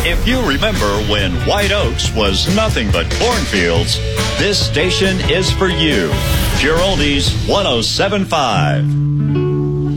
If you remember when White Oaks was nothing but cornfields, this station is for you. Pure Oldies 107.5.